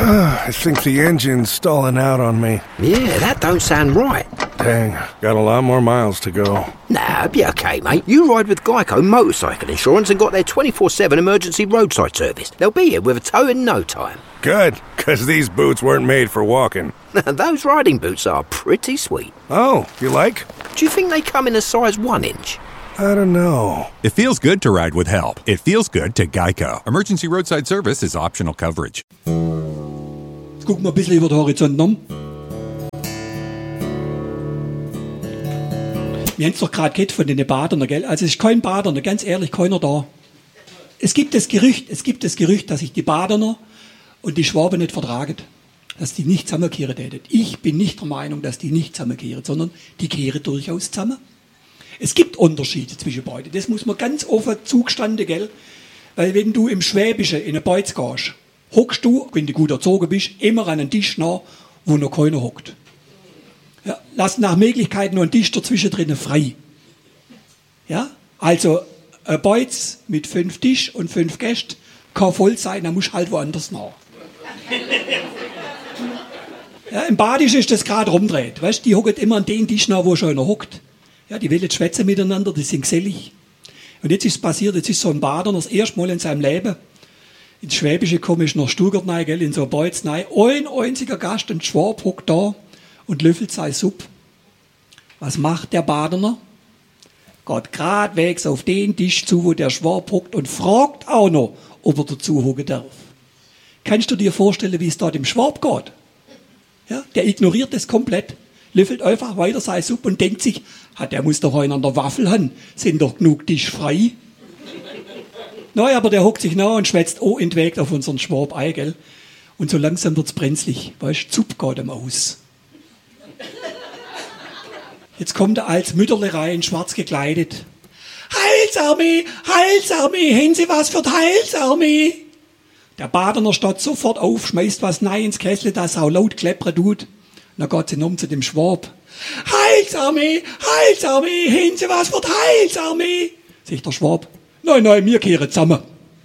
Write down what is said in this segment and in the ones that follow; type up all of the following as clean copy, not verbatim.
I think the engine's stalling out on me. Yeah, that don't sound right. Dang, got a lot more miles to go. Nah, it'll be okay, mate. You ride with Geico Motorcycle Insurance and got their 24/7 emergency roadside service. They'll be here with a tow in no time. Good, because these boots weren't made for walking. Those riding boots are pretty sweet. Oh, you like? Do you think they come in a size 1 inch? I don't know. It feels good to ride with help. It feels good to Geico. Emergency roadside service is optional coverage. Jetzt gucken wir ein bisschen über den Horizont um. Wir haben es doch gerade gehört von den Badern, gell? Also es ist kein Badener, ganz ehrlich, keiner da. Es gibt das Gerücht, dass sich die Badener und die Schwaben nicht vertragen. Dass die nicht zusammenkehren täten. Ich bin nicht der Meinung, dass die nicht zusammenkehren, sondern die kehren durchaus zusammen. Es gibt Unterschiede zwischen beiden. Das muss man ganz offen zugestanden, gell? Weil wenn du im Schwäbischen in eine Beiz gehst, hockst du, wenn du gut erzogen bist, immer an einen Tisch nach, wo noch keiner hockt. Ja, lass nach Möglichkeit nur einen Tisch dazwischen drinnen frei. Ja? Also ein Beiz mit 5 Tisch und 5 Gästen kann voll sein, dann musst du halt woanders nach. Ja, im Badisch ist das gerade rumdreht. Weißt, die hocken immer an den Tisch nach, wo schon einer hockt. Ja, die wollen schwätzen miteinander, die sind gesellig. Und jetzt ist es passiert, jetzt ist so ein Badener das erste Mal in seinem Leben ins Schwäbische gekommen, ist nach Stuttgart rein, gell, in so ein Beiz rein. Ein einziger Gast, ein Schwab, hockt da und löffelt seine Suppe. Was macht der Badener? Geht gradwegs auf den Tisch zu, wo der Schwab hockt und fragt auch noch, ob er dazu hocken darf. Kannst du dir vorstellen, wie es da dem Schwab geht? Ja, der ignoriert das komplett, löffelt einfach weiter seine Suppe und denkt sich, der muss doch einen an der Waffel haben, sind doch genug Tisch frei. Nein, aber der hockt sich nach und schwätzt entwegt auf unseren Schwab ein, gell? Und so langsam wird's brenzlig, weißt, Zupp geht ihm aus. Jetzt kommt er als Mütterle rein, schwarz gekleidet. Heilsarmee, Heilsarmee, haben Sie was für die Heilsarmee? Der Badener steht sofort auf, schmeißt was rein ins Kessel, das auch laut kleppern tut. Dann geht sie um zu dem Schwab. Heilsarmee, Heilsarmee, haben Sie was für die Heilsarmee? Sagt der Schwab. Nein, wir kehren zusammen.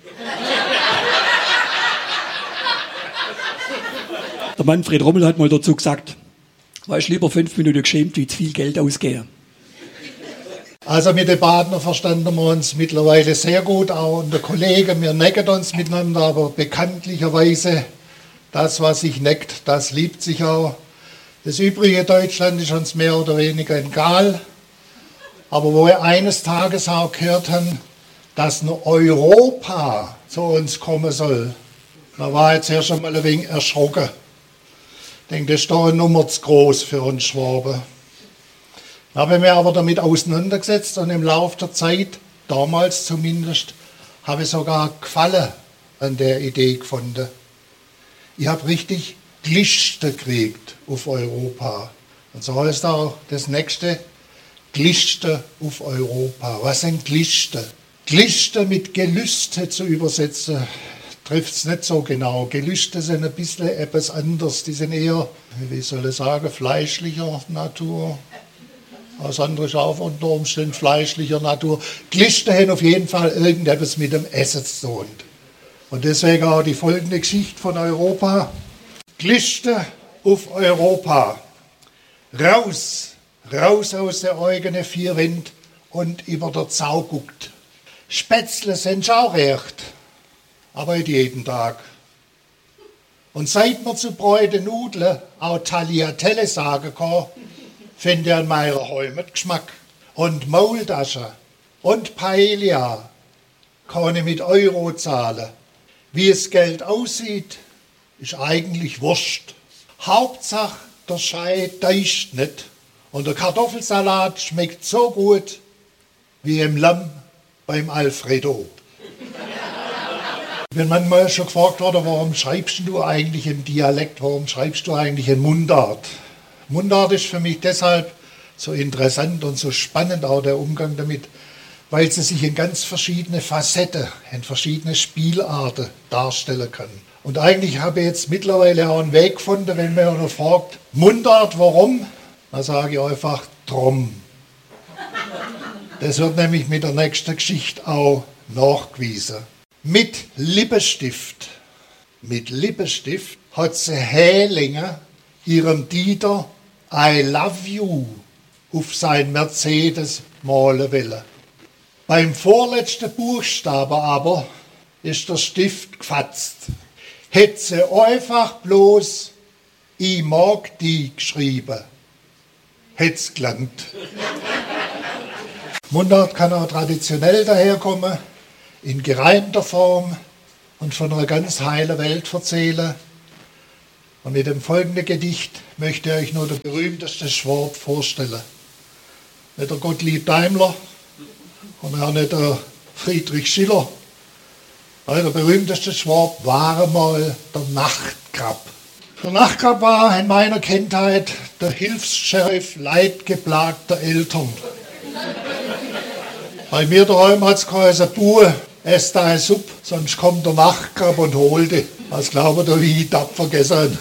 Der Manfred Rommel hat mal dazu gesagt, weißt lieber 5 Minuten geschämt, wie zu viel Geld ausgehen. Also mit den Badner verstanden wir uns mittlerweile sehr gut, auch und der Kollege, wir necken uns miteinander, aber bekanntlicherweise, das, was sich neckt, das liebt sich auch. Das übrige Deutschland ist uns mehr oder weniger egal, aber wo wir eines Tages auch gehört haben, dass nur Europa zu uns kommen soll, da war jetzt erst einmal ein wenig erschrocken. Ich denke, das ist doch eine Nummer zu groß für uns Schwaben. Da habe ich mich aber damit auseinandergesetzt und im Laufe der Zeit, damals zumindest, habe ich sogar Gefallen an der Idee gefunden. Ich habe richtig Glichte gekriegt auf Europa. Und so heißt auch das nächste, Glichte auf Europa. Was sind Glichte? Glichte mit Gelüste zu übersetzen, trifft es nicht so genau. Gelüste sind ein bisschen etwas anders. Die sind eher, wie soll ich sagen, fleischlicher Natur. Das andere ist auch unter Umständen fleischlicher Natur. Glichte haben auf jeden Fall irgendetwas mit dem Essen zu tun. Und deswegen auch die folgende Geschichte von Europa. Glichte auf Europa. Raus, raus aus der eigenen 4 Wände und über der Zau guckt. Spätzle sind auch recht, aber nicht jeden Tag. Und seit man zu Bräute Nudeln auch Tagliatelle sagen kann, finde ich an meiner Heimat Geschmack. Und Maultaschen und Paella kann ich mit Euro zahlen. Wie das Geld aussieht, ist eigentlich wurscht. Hauptsache, der Schei täuscht nicht. Und der Kartoffelsalat schmeckt so gut wie im Lamm beim Alfredo. Wenn man mal schon gefragt wurde, warum schreibst du eigentlich im Dialekt, warum schreibst du eigentlich in Mundart? Mundart ist für mich deshalb so interessant und so spannend, auch der Umgang damit, weil sie sich in ganz verschiedene Facetten, in verschiedene Spielarten darstellen kann. Und eigentlich habe ich jetzt mittlerweile auch einen Weg gefunden, wenn man noch fragt, Mundart, warum? Dann sage ich einfach, drum. Das wird nämlich mit der nächsten Geschichte auch nachgewiesen. Mit Lippenstift hat sie Hählinge ihrem Dieter I love you auf sein Mercedes malen wollen. Beim vorletzten Buchstaben aber ist der Stift gefatzt. Hätte sie einfach bloß ich mag die geschrieben. Hätt's gelangt. Mundart kann auch traditionell daherkommen, in gereimter Form und von einer ganz heilen Welt erzählen. Und mit dem folgenden Gedicht möchte ich euch nur den berühmtesten Schwab vorstellen. Nicht der Gottlieb Daimler und auch nicht der Friedrich Schiller. Nein, der berühmteste Schwab war einmal der Nachtkrab. Der Nachtkrab war in meiner Kindheit der Hilfs-Sheriff leidgeplagter Eltern. Bei mir daheim hat es geheißen, Bue, ess deine Suppe, sonst kommt der Nachtkrab und holt dich. Was glaubt ihr, wie ich tapfer gegessen?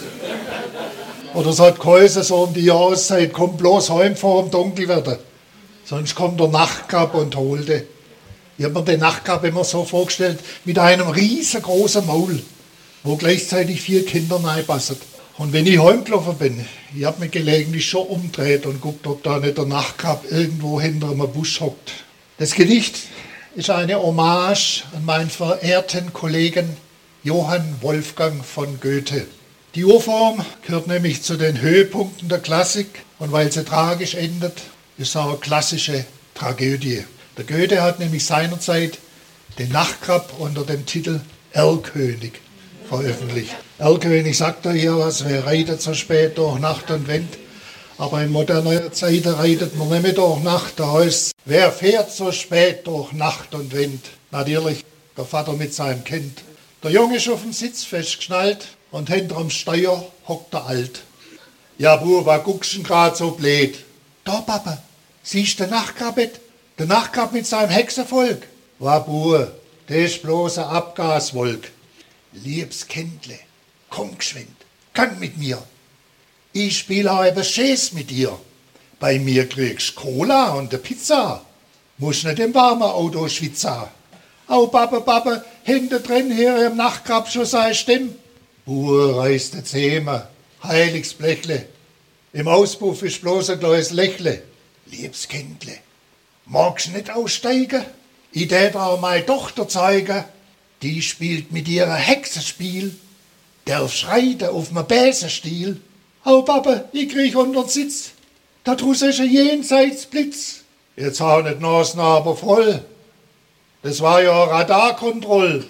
Oder es hat geheißen, so um die Jahreszeit, kommt bloß heim vor dem Dunkelwerden, sonst kommt der Nachtkrab und holt dich. Ich habe mir den Nachtkrab immer so vorgestellt, mit einem riesengroßen Maul, wo gleichzeitig 4 Kinder reinpassen. Und wenn ich heimgelaufen bin, ich habe mich gelegentlich schon umgedreht und guckt, ob da nicht der Nachtkrab irgendwo hinter einem Busch hockt. Das Gedicht ist eine Hommage an meinen verehrten Kollegen Johann Wolfgang von Goethe. Die Urform gehört nämlich zu den Höhepunkten der Klassik und weil sie tragisch endet, ist es auch eine klassische Tragödie. Der Goethe hat nämlich seinerzeit den Nachtkrab unter dem Titel Erlkönig veröffentlicht. Erlkönig sagt er hier was, wer reitet so spät durch Nacht und Wind. Aber in moderner Zeit reitet man nicht mehr durch Nacht. Da heißt, wer fährt so spät durch Nacht und Wind? Natürlich der Vater mit seinem Kind. Der Junge ist auf dem Sitz festgeschnallt und hinterm Steuer hockt der Alt. Ja, Bub, was guckst du denn grad so blöd? Da, Papa, siehst du den Nachtkrab? Der Nachtkrab mit seinem Hexenvolk. Wa, Bub, das ist bloß eine Abgaswolk. Liebes Kindle, komm geschwind, komm mit mir. Ich spiele halber Schäß mit dir. Bei mir kriegst Cola und eine Pizza. Muss nicht im warmen Auto schwitzen. Au, Papa, hinten drin hier im Nachtkrab schon sei Stimm. Reißt die Zähme, heiliges Blechle. Im Auspuff ist bloß ein kleines Lächle. Liebes Kindle, magst du nicht aussteigen? Ich tät auch meine Tochter zeigen. Die spielt mit ihrer Hexenspiel. Darf reiten auf nem Besenstiel. Au, Papa, ich krieg unter den Sitz. Da draussen ist ein Jenseitsblitz. Jetzt hau nicht Nasen aber voll. Das war ja Radarkontroll.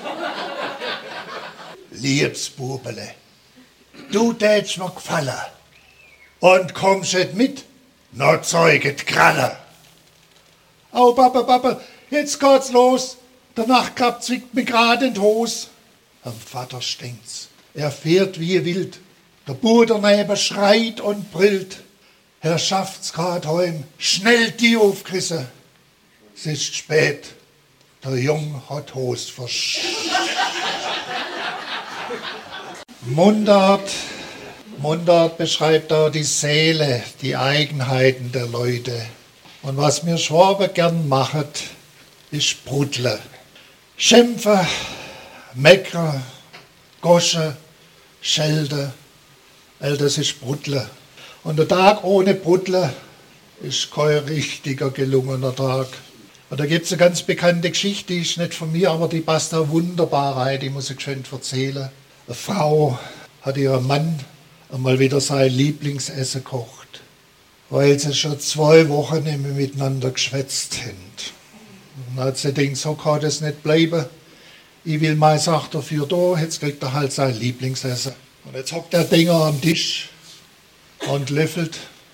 Liebes Bubele, du tätst mir gefallen. Und kommst et mit, noch zeuget Kralle. Au, Papa, jetzt geht's los. Der Nachtkrab zwickt mir grad in die Hose. Am Vater stinkt's. Er fährt wie wild. Der Bub daneben schreit und brillt. Er schafft's grad heim. Schnell die aufgerissen. Es ist spät. Der Jung hat Hose Mundart beschreibt auch die Seele, die Eigenheiten der Leute. Und was mir Schwaben gern machet, ist Brudle. Schimpfe, meckere, gosche, schelde, all das ist Brudle. Und der Tag ohne Brudle ist kein richtiger gelungener Tag. Und da gibt es eine ganz bekannte Geschichte, die ist nicht von mir, aber die passt da wunderbar rein, die muss ich schön erzählen. Eine Frau hat ihrem Mann einmal wieder sein Lieblingsessen gekocht, weil sie schon 2 Wochen nicht mehr miteinander geschwätzt haben. Und dann hat sie gedacht, so kann das nicht bleiben. Ich will mal, sagt er, für da, jetzt kriegt er halt sein Lieblingsessen. Und jetzt hockt der Dinger am Tisch und löffelt,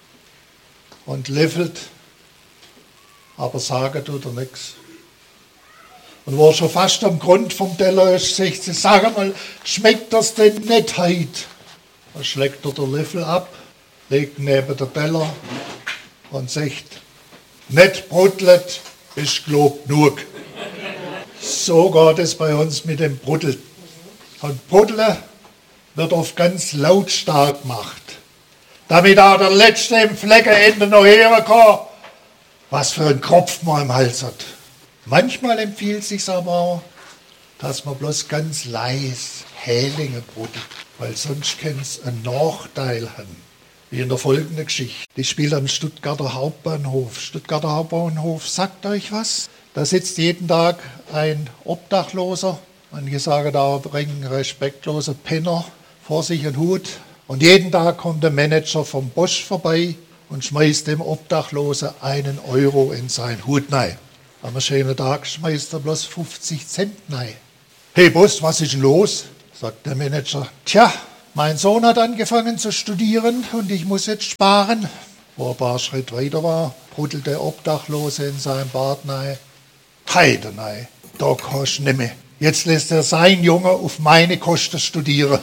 aber sagen tut er nichts. Und wo er schon fast am Grund vom Teller ist, sagt sie, sag mal, schmeckt das denn nicht heut? Dann schlägt er den Löffel ab, legt neben den Teller und sagt, nicht brudelt, ist glaub genug. So geht es bei uns mit dem Bruddeln. Und Bruddeln wird oft ganz lautstark gemacht, damit auch der Letzte im Fleckenende noch hören kann, was für ein Kropf man im Hals hat. Manchmal empfiehlt es sich aber auch, dass man bloß ganz leise Hählinge bruddelt. weil sonst kann es einen Nachteil haben. Wie in der folgenden Geschichte. Die spielt am Stuttgarter Hauptbahnhof. Stuttgarter Hauptbahnhof sagt euch was? Da sitzt jeden Tag ein Obdachloser, manche sagen auch ein respektloser Penner, vor sich einen Hut. Und jeden Tag kommt der Manager vom Bosch vorbei und schmeißt dem Obdachlosen 1 Euro in seinen Hut rein. Am schönen Tag schmeißt er bloß 50 Cent rein. Hey Boss, was ist denn los? Sagt der Manager. Tja, mein Sohn hat angefangen zu studieren und ich muss jetzt sparen. Wo ein paar Schritte weiter war, bruddelte der Obdachlose in seinem Bart rein. Heide nein, da kannst du nicht mehr. Jetzt lässt er sein Junge auf meine Kosten studieren.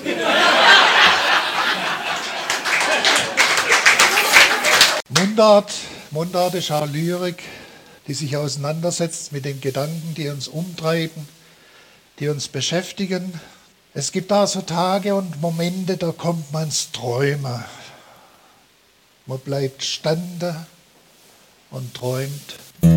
Mundart ist auch Lyrik, die sich auseinandersetzt mit den Gedanken, die uns umtreiben, die uns beschäftigen. Es gibt da so Tage und Momente, da kommt man ins Träumen. Man bleibt stande und träumt.